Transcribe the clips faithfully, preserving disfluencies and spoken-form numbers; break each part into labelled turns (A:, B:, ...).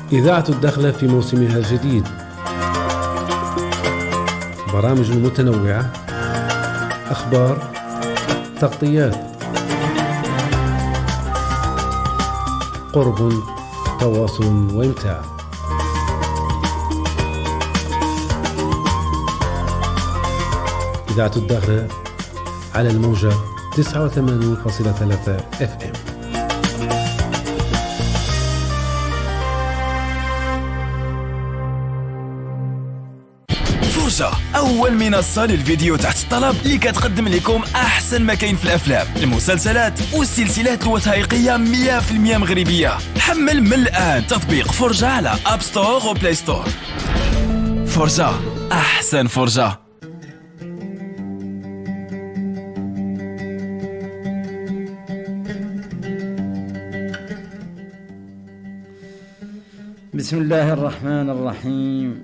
A: إذاعة الدخلة في موسمها الجديد، برامج متنوعة، أخبار، تغطيات، قرب، تواصل وإمتاع. إذاعة الدخلة على الموجة تسعة وثمانين فاصلة ثلاثة اف ام.
B: فرجة، أول منصة للفيديو تحت الطلب اللي كتقدم لكم أحسن ما كاين في الأفلام، المسلسلات والسلسلات الوثائقية مية بالمية مغربية. حمل من الآن تطبيق فرجة على أب ستور وبلاي ستور. فرجة، أحسن فرجة.
C: بسم الله الرحمن الرحيم.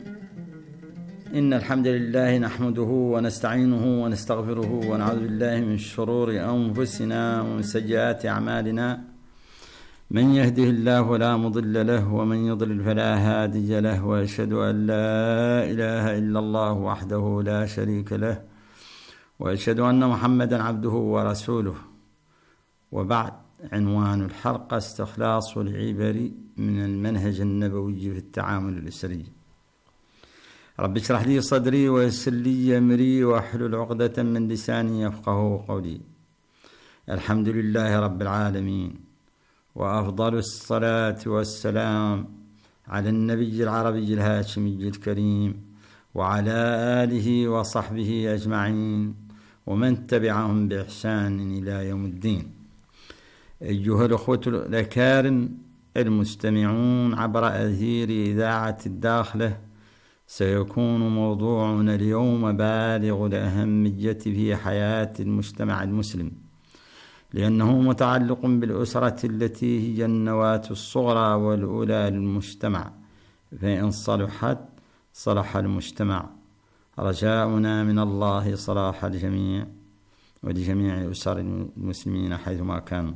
C: إن الحمد لله نحمده ونستعينه ونستغفره ونعوذ بالله من شرور أنفسنا ومن سيئات أعمالنا. من يهده الله فلا مضل له ومن يضلل فلا هادي له، وأشهد أن لا إله إلا الله وحده لا شريك له، وأشهد أن محمدا عبده ورسوله. وبعد، عنوان الحلقة: استخلاص العبر من المنهج النبوي في التعامل الأسري. رب اشرح لي صدري ويسر لي أمري واحلل عقدة من لساني يفقهوا قولي. الحمد لله رب العالمين، وأفضل الصلاة والسلام على النبي العربي الهاشمي الكريم وعلى آله وصحبه أجمعين ومن تبعهم بإحسان إلى يوم الدين. أيها الأخوة الأكارم المستمعون عبر أثير إذاعة الداخلة، سيكون موضوعنا اليوم بالغ الأهمية في حياة المجتمع المسلم، لأنه متعلق بالأسرة التي هي النواة الصغرى والأولى للمجتمع، فإن صلحت صلح المجتمع. رجاؤنا من الله صلاح الجميع ولجميع أسر المسلمين حيثما كانوا.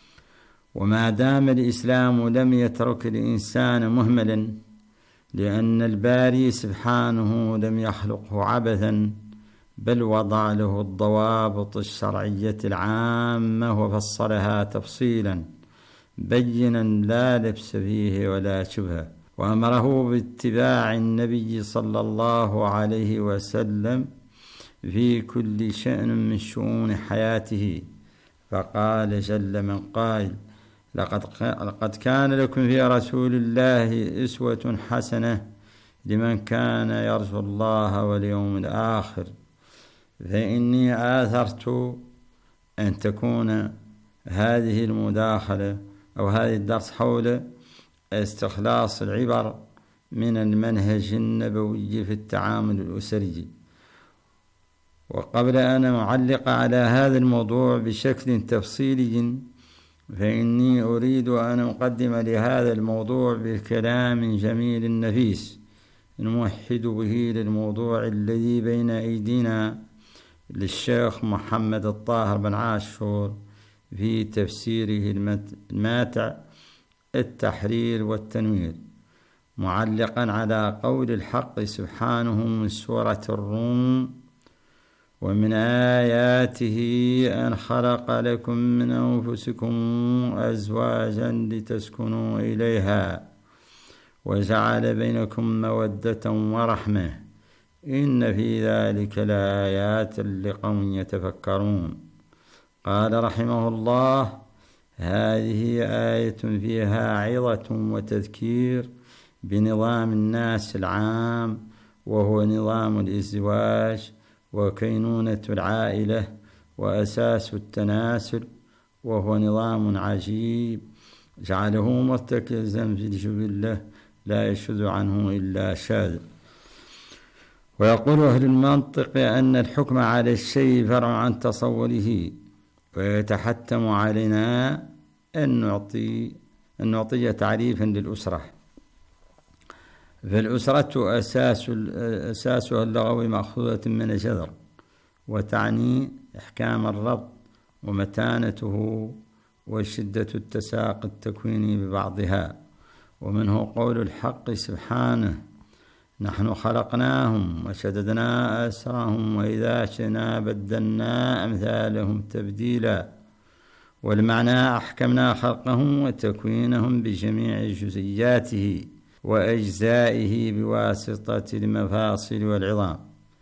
C: وما دام الإسلام لم يترك الإنسان مهملا، لأن الباري سبحانه لم يخلقه عبثا، بل وضع له الضوابط الشرعية العامة وفصلها تفصيلا بينا لا لبس فيه ولا شبهة، وأمره باتباع النبي صلى الله عليه وسلم في كل شأن من شؤون حياته. فقال جل من قائل: لقد لقد كان لكم في رسول الله أسوة حسنة لمن كان يرجو الله واليوم الآخر. فإني آثرت أن تكون هذه المداخلة أو هذه الدرس حول استخلاص العبر من المنهج النبوي في التعامل الأسري. وقبل أن أعلق على هذا الموضوع بشكل تفصيلي، فإني أريد أن أقدم لهذا الموضوع بكلام جميل نفيس نوحد به للموضوع الذي بين أيدينا للشيخ محمد الطاهر بن عاشور في تفسيره الماتع التحرير والتنوير، معلقا على قول الحق سبحانه من سورة الروم: ومن آياته أن خلق لكم من أنفسكم أزواجا لتسكنوا إليها وجعل بينكم مودة ورحمة إن في ذلك لآيات لقوم يتفكرون. قال رحمه الله: هذه آية فيها عظة وتذكير بنظام الناس العام، وهو نظام الازدواج وكينونة العائلة وأساس التناسل، وهو نظام عجيب جعله مرتكزا في الجبلة لا يشذ عنه إلا شاذ. ويقول أهل المنطق أن الحكم على الشيء فرع عن تصوره، ويتحتم علينا أن نعطي أن نعطي تعريفا للأسرة. فالأسرة أساس أساسها اللغوي مأخوذة من الجذر، وتعني إحكام الربط ومتانته وشدة التساق التكويني ببعضها، ومنه قول الحق سبحانه: نحن خلقناهم وشددنا أسرهم وإذا شئنا بدلنا أمثالهم تبديلا. والمعنى: أحكمنا خلقهم وتكوينهم بجميع جزئياته وأجزائه بواسطة المفاصل والعظام.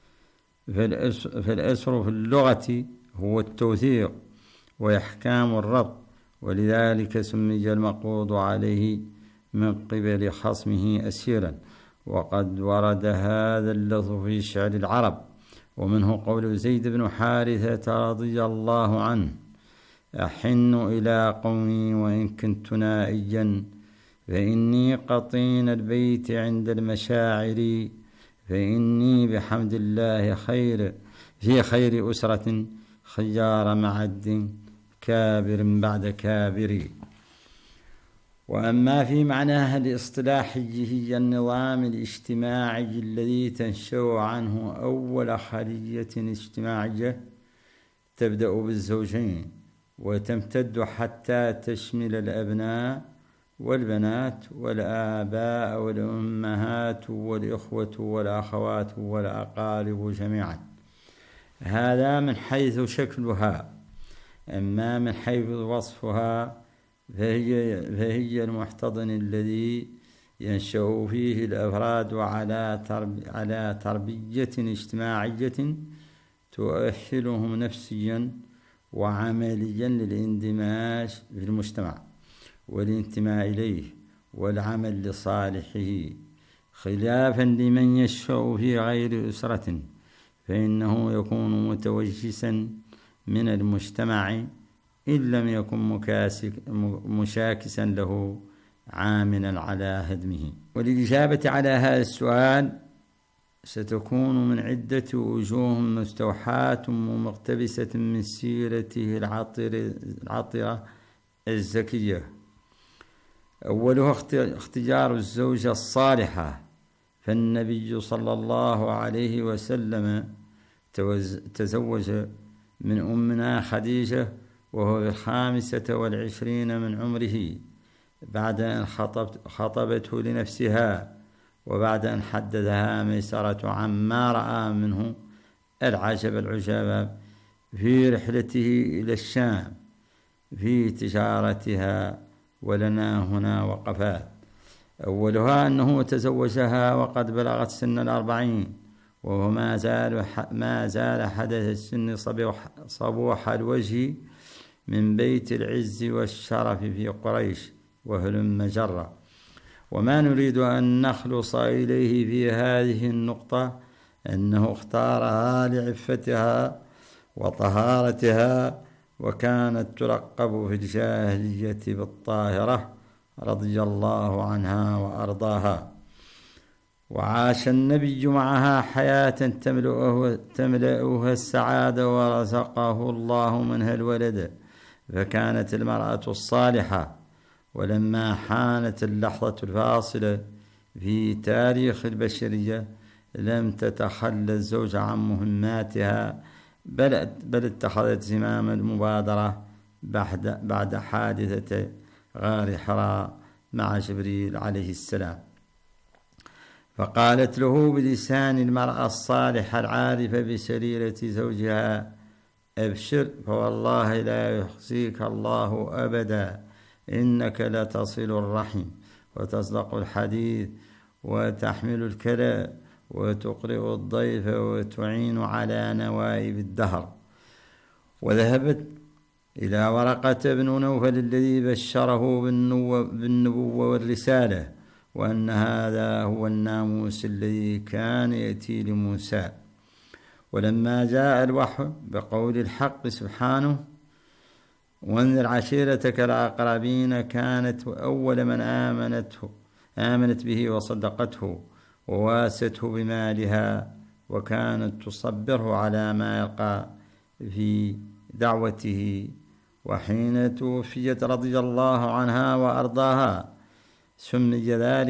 C: فالأسر في اللغة هو التوثيق وإحكام الربط، ولذلك سمي المقبوض عليه من قبل خصمه أسيرا. وقد ورد هذا اللفظ في شعر العرب، ومنه قول زيد بن حارثة رضي الله عنه: أحن إلى قومي وإن كنت نائيا، فإني قطين البيت عند المشاعر، فإني بحمد الله خير في خير أسرة، خيار معد كابر بعد كابر. وأما في معناها الاصطلاحي هي النظام الاجتماعي الذي تنشأ عنه أول خلية اجتماعية تبدأ بالزوجين وتمتد حتى تشمل الأبناء والبنات والآباء والأمهات والإخوة والأخوات والأقارب جميعا. هذا من حيث شكلها. أما من حيث وصفها فهي, فهي المحتضن الذي ينشأ فيه الأفراد على ترب على تربية اجتماعية تؤهلهم نفسيا وعمليا للاندماج في المجتمع والانتماء إليه والعمل لصالحه، خلافا لمن ينشأ في غير أسرة، فإنه يكون متوجسا من المجتمع إن لم يكن مشاكسا له عاملا على هدمه. وللإجابة على هذا السؤال ستكون من عدة وجوه مستوحاة ومقتبسة من سيرته العطرة الزكية. أولها اختيار الزوجة الصالحة، فالنبي صلى الله عليه وسلم تزوج من أمنا خديجة وهو في الخامسة والعشرين من عمره، بعد أن خطبته لنفسها، وبعد أن حددها ميسرة عما رأى منه العجب العجاب في رحلته إلى الشام في تجارتها. ولنا هنا وقفات. أولها أنه تزوجها وقد بلغت سن الأربعين، وهو ما زال ما زال حدث السن صبوح الوجه من بيت العز والشرف في قريش وهلم جرة. وما نريد أن نخلص إليه في هذه النقطة أنه اختارها لعفتها وطهارتها، وكانت تلقب في الجاهلية بالطاهرة رضي الله عنها وأرضاها. وعاش النبي معها حياة تملؤه تملؤها السعادة، ورزقه الله منها الولد، فكانت المرأة الصالحة. ولما حانت اللحظة الفاصلة في تاريخ البشرية لم تتخلى الزوجة عن مهماتها، بل بل اتخذت زمام المبادرة بعد بعد حادثة غار حراء مع جبريل عليه السلام، فقالت له بلسان المرأة الصالحة العارفة بسريرة زوجها: أبشر، فوالله لا يخزيك الله أبدا، إنك لتصل الرحم وتصدق الحديث وتحمل الكلى وتقرئ الضيف وتعين على نوائب الدهر. وذهبت إلى ورقة بن نوفل الذي بشره بالنبوة والرسالة، وأن هذا هو الناموس الذي كان يأتي لموسى. ولما جاء الوحي بقول الحق سبحانه: وانذر عشيرتك الأقربين، كانت أول من آمنته آمنت به وصدقته وواسته بمالها، وكانت تصبره على ما يلقى في دعوته. وحين توفيت رضي الله عنها وأرضاها سمي ذلك